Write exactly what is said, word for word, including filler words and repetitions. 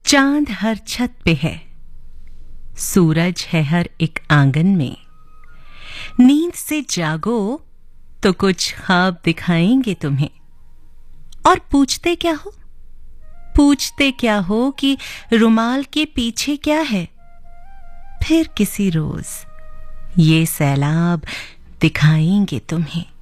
चांद हर छत पे है, सूरज है हर एक आंगन में। नींद से जागो तो कुछ ख्वाब दिखाएंगे तुम्हें। और पूछते क्या हो पूछते क्या हो कि रुमाल के पीछे क्या है। फिर किसी रोज ये सैलाब दिखाएंगे तुम्हें।